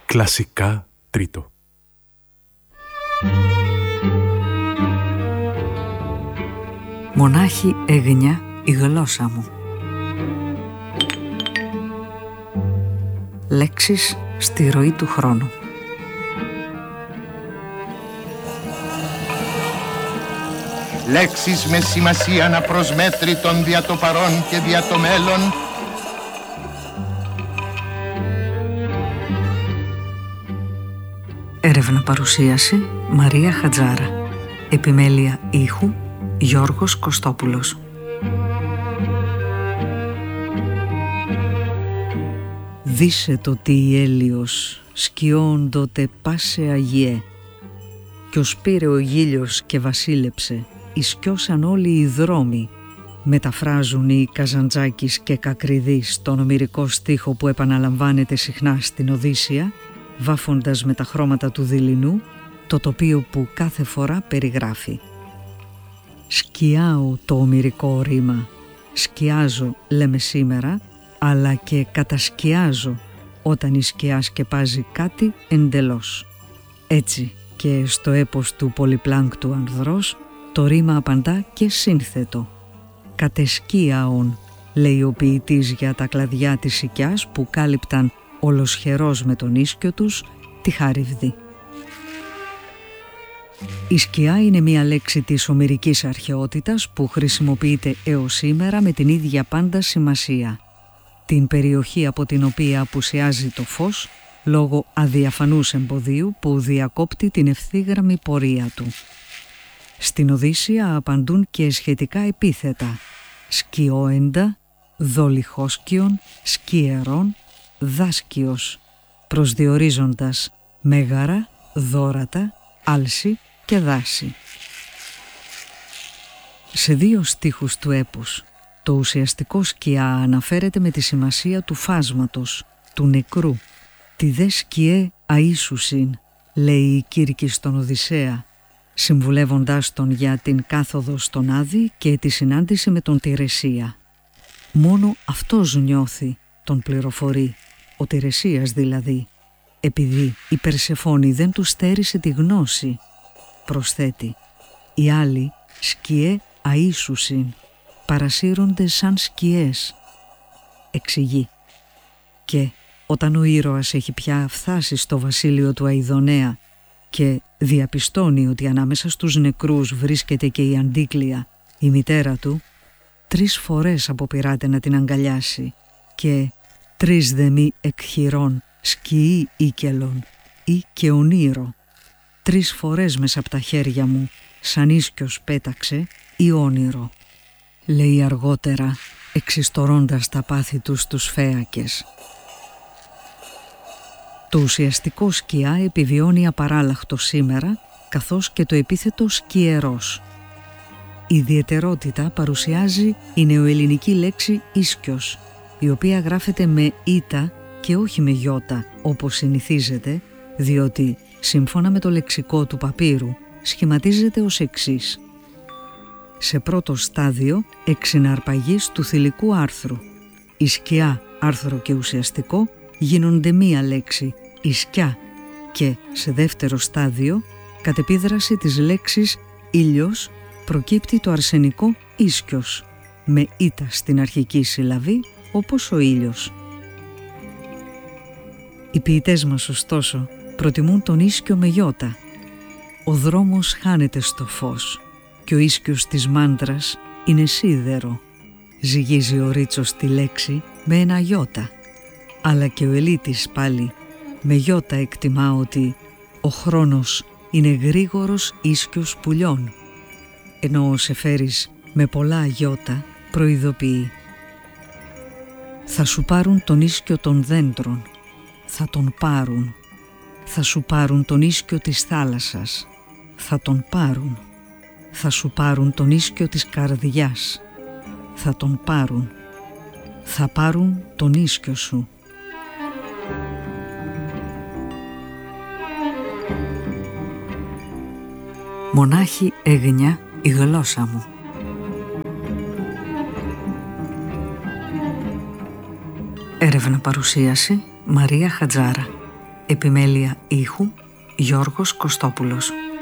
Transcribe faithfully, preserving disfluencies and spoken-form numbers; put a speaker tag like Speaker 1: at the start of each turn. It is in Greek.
Speaker 1: Κλασικά τρίτο.
Speaker 2: Μονάχη έγνια η γλώσσα μου. Λέξεις στη ροή του χρόνου.
Speaker 3: Λέξεις με σημασία αναπροσμέτρητον δια το παρόν και δια το μέλλον.
Speaker 2: Έρευνα παρουσίαση Μαρία Χατζάρα. Επιμέλεια ήχου Γιώργος Κωστόπουλος. Δίσε το τι η έλιος σκιώντοτε πάσε αγιέ, κι ως πήρε ο γήλιος και βασίλεψε, ισκιώσαν όλοι οι δρόμοι. Μεταφράζουν οι Καζαντζάκης και Κακριδής τον ομηρικό στίχο που επαναλαμβάνεται συχνά στην Οδύσσεια, βάφοντας με τα χρώματα του δειλινού το τοπίο που κάθε φορά περιγράφει. Σκιάω το ομηρικό ρήμα, σκιάζω λέμε σήμερα, αλλά και κατασκιάζω όταν η σκιά σκεπάζει κάτι εντελώς. Έτσι και στο έπος του πολυπλάνκτου ανδρός το ρήμα απαντά και σύνθετο. Κατεσκίαον, λέει ο ποιητής για τα κλαδιά της οικιάς που κάλυπταν ολοσχερός με τον ίσκιο τους τη Χάριβδη. Η σκιά είναι μια λέξη της ομηρικής αρχαιότητας που χρησιμοποιείται έως σήμερα με την ίδια πάντα σημασία. Την περιοχή από την οποία απουσιάζει το φως λόγω αδιαφανούς εμποδίου που διακόπτει την ευθύγραμμη πορεία του. Στην Οδύσσεια απαντούν και σχετικά επίθετα σκιόεντα, δολιχόσκιον, σκιερών, δάσκιος, προσδιορίζοντας μέγαρα, δόρατα, άλση και δάση. Σε δύο στίχους του έπους, το ουσιαστικό σκιά αναφέρεται με τη σημασία του φάσματος, του νεκρού. «Τη δε σκιέ αΐσουσιν», λέει η Κύρκη στον Οδυσσέα, συμβουλεύοντάς τον για την κάθοδο στον Άδη και τη συνάντηση με τον Τηρεσία. Μόνο αυτός νιώθει, τον πληροφορεί, ο Τηρεσίας δηλαδή, επειδή η Περσεφόνη δεν του στέρισε τη γνώση. Προσθέτει, οι άλλοι σκιέ αΐσουσιν, παρασύρονται σαν σκιές. Εξηγεί, και όταν ο ήρωας έχει πια φτάσει στο βασίλειο του Αηδονέα και διαπιστώνει ότι ανάμεσα στους νεκρούς βρίσκεται και η Αντίκλεια, η μητέρα του, τρεις φορές αποπειράται να την αγκαλιάσει και τρεις δεμή εκχειρών σκιή ίκελον ή και ονείρο. Τρεις φορές μέσα από τα χέρια μου σαν ίσκιος πέταξε ή όνειρο, λέει αργότερα εξιστορώντας τα πάθη του στους φέακες. Το ουσιαστικό σκιά επιβιώνει απαράλλαχτο σήμερα, καθώς και το επίθετο σκιερός. Η ιδιαιτερότητα παρουσιάζει η νεοελληνική λέξη ίσκιος, η οποία γράφεται με ήτα και όχι με γιώτα όπως συνηθίζεται, διότι σύμφωνα με το λεξικό του Παπύρου σχηματίζεται ως εξής. Σε πρώτο στάδιο εξυναρπαγής του θηλυκού άρθρου. Η σκιά, άρθρο και ουσιαστικό γίνονται μία λέξη, η σκιά, και σε δεύτερο στάδιο, κατ' επίδραση της λέξης ήλιος, προκύπτει το αρσενικό ίσκιος, με ήτα στην αρχική συλλαβή όπως ο ήλιος. Οι ποιητές μας ωστόσο προτιμούν τον ίσκιο με γιώτα. Ο δρόμος χάνεται στο φως και ο ίσκιος της μάντρας είναι σίδερο. Ζυγίζει ο Ρίτσος τη λέξη με ένα γιώτα. Αλλά και ο Ελίτης πάλι με γιώτα εκτιμά ότι ο χρόνος είναι γρήγορος ίσκιος πουλιών, ενώ ο Σεφέρης με πολλά γιώτα προειδοποιεί. Θα σου πάρουν τον ίσκιο των δέντρων, θα τον πάρουν. Θα σου πάρουν τον ίσκιο της θάλασσας, θα τον πάρουν. Θα σου πάρουν τον ίσκιο της καρδιάς, θα τον πάρουν. Θα πάρουν τον ίσκιο σου. Μονάχη έγνια η γλώσσα μου. Έρευνα παρουσίαση Μαρία Χατζάρα. Επιμέλεια ήχου Γιώργος Κωστόπουλος.